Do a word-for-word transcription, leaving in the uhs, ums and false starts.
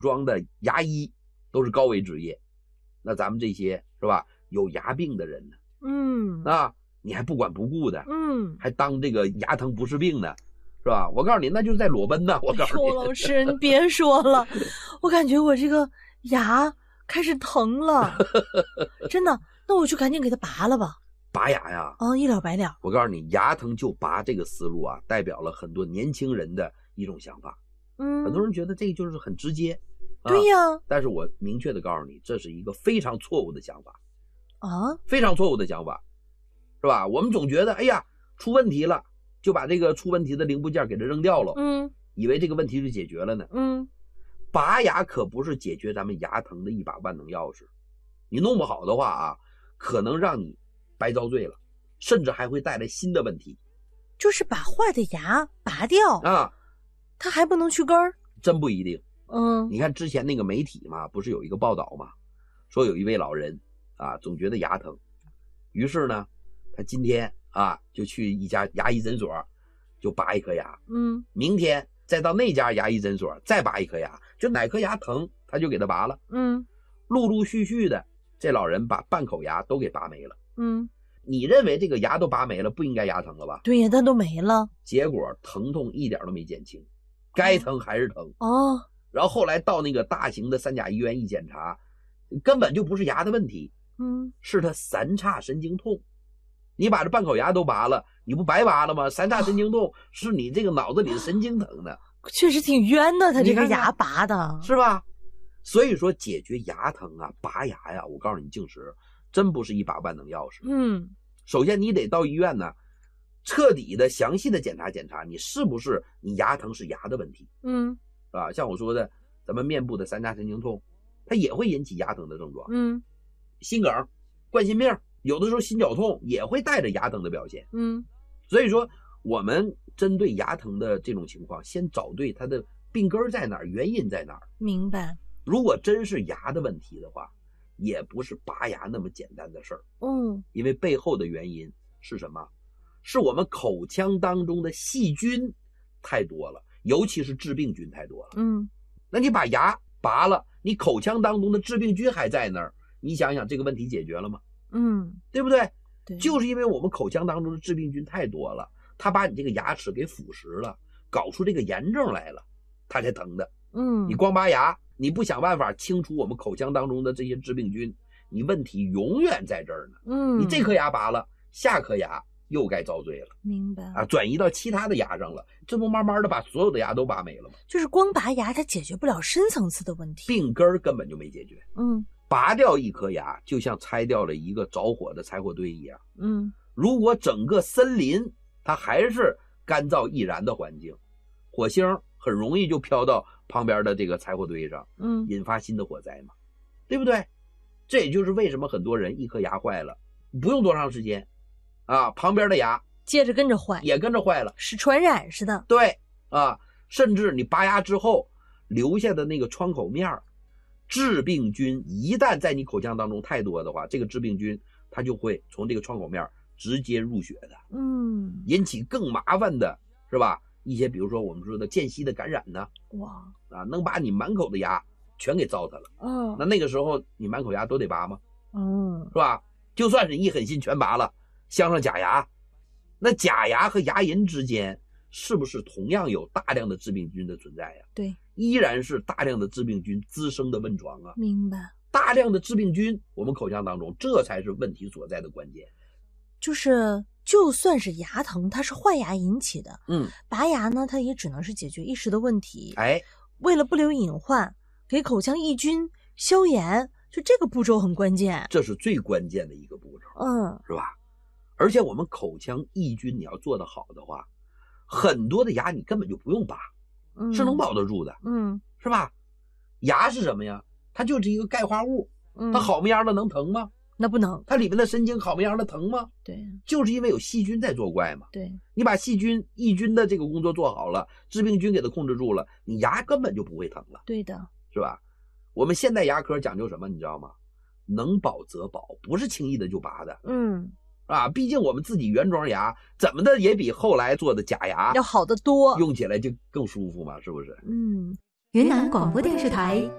装的牙医都是高危职业，那咱们这些是吧，有牙病的人呢， 嗯啊，你还不管不顾的， 嗯， 还当这个牙疼不是病呢，是吧？我告诉你，那就是在裸奔呢。我告诉你， 邱老师，你别说了，我感觉我这个牙开始疼了，真的。那我就赶紧给它拔了吧。 拔牙呀， 啊，一了百了。 我告诉你，牙疼就拔这个思路啊，代表了很多年轻人的一种想法。 嗯， 很多人觉得这个就是很直接。 对呀、 啊，但是我明确的告诉你，这是一个非常错误的想法啊， 非常错误的想法，是吧？我们总觉得，哎呀，出问题了，就把这个出问题的零部件给它扔掉了， 嗯， 以为这个问题就解决了呢。 嗯， 拔牙可不是解决咱们牙疼的一把万能钥匙，你弄不好的话啊，可能让你白遭罪了，甚至还会带来新的问题。 就是把坏的牙拔掉啊， 它还不能去根儿？ 真不一定。 嗯， 你看之前那个媒体嘛，不是有一个报道嘛，说有一位老人啊，总觉得牙疼，于是呢，他今天啊就去一家牙医诊所，就拔一颗牙， 嗯， 明天再到那家牙医诊所再拔一颗牙，就哪颗牙疼他就给他拔了， 嗯， 陆陆续续的，这老人把半口牙都给拔没了， 嗯， 你认为这个牙都拔没了，不应该牙疼了吧？ 对呀，但都没了， 结果疼痛一点都没减轻，该疼还是疼哦。 然后后来到那个大型的三甲医院一检查，根本就不是牙的问题， 嗯， 是他三叉神经痛。你把这半口牙都拔了，你不白拔了吗？三叉神经痛是你这个脑子里的神经疼的， 确实挺冤的，他这个看看牙拔的， 是吧？所以说解决牙疼啊，拔牙呀，我告诉你，静石真不是一把万能钥匙。 嗯， 首先你得到医院呢，彻底的、详细的检查检查，你是不是你牙疼是牙的问题。 嗯。 啊，像我说的，咱们面部的三叉神经痛，它也会引起牙疼的症状。 嗯， 心梗、冠心病，有的时候心绞痛也会带着牙疼的表现。 嗯， 所以说，我们针对牙疼的这种情况，先找对它的病根在哪儿，原因在哪儿。 明白。 如果真是牙的问题的话，也不是拔牙那么简单的事儿。 嗯， 因为背后的原因是什么？是我们口腔当中的细菌太多了。尤其是致病菌太多了， 嗯， 那你把牙拔了，你口腔当中的致病菌还在那儿，你想想这个问题解决了吗？ 嗯， 对不对？ 对， 就是因为我们口腔当中的致病菌太多了，它把你这个牙齿给腐蚀了，搞出这个炎症来了，它才疼的。 嗯， 你光拔牙，你不想办法清除我们口腔当中的这些致病菌，你问题永远在这儿呢。 嗯， 你这颗牙拔了，下颗牙又该遭罪了， 明白啊，转移到其他的牙上了，这不慢慢的把所有的牙都拔没了吗？ 就是光拔牙，它解决不了深层次的问题， 病根根本就没解决。 嗯， 拔掉一颗牙，就像拆掉了一个着火的柴火堆一样。 嗯， 如果整个森林它还是干燥易燃的环境，火星很容易就飘到旁边的这个柴火堆上， 嗯， 引发新的火灾嘛，对不对？这也就是为什么很多人一颗牙坏了，不用多长时间。啊，旁边的牙接着跟着坏， 也跟着坏了， 是传染似的。 对啊，甚至你拔牙之后留下的那个创口面，致病菌一旦在你口腔当中太多的话，这个致病菌它就会从这个创口面直接入血的， 嗯， 引起更麻烦的是吧？一些比如说我们说的间隙的感染呢， 哇， 啊，能把你满口的牙全给糟蹋了。 哦， 那那个时候你满口牙都得拔吗？ 嗯， 是吧？就算是一狠心全拔了，镶上假牙，那假牙和牙龈之间是不是同样有大量的致病菌的存在呀？ 对， 依然是大量的致病菌滋生的温床啊。 明白。 大量的致病菌，我们口腔当中，这才是问题所在的关键。 就是就算是牙疼，它是坏牙引起的， 嗯， 拔牙呢，它也只能是解决一时的问题。 哎， 为了不留隐患，给口腔抑菌、消炎，就这个步骤很关键。 这是最关键的一个步骤， 嗯， 是吧？而且我们口腔抑菌你要做得好的话，很多的牙你根本就不用拔， 嗯是能保得住的， 嗯， 是吧？牙是什么呀？它就是一个钙化物， 嗯， 它好么样的能疼吗？ 那不能。 它里面的神经好么样的疼吗？ 对， 就是因为有细菌在作怪嘛。 对， 你把细菌抑菌的这个工作做好了，致病菌给它控制住了，你牙根本就不会疼了， 对的， 是吧？我们现代牙科讲究什么，你知道吗？能保则保，不是轻易的就拔的。 嗯， 啊，毕竟我们自己原装牙怎么的也比后来做的假牙要好得多， 用起来就更舒服嘛，是不是？ 嗯。 云南广播电视台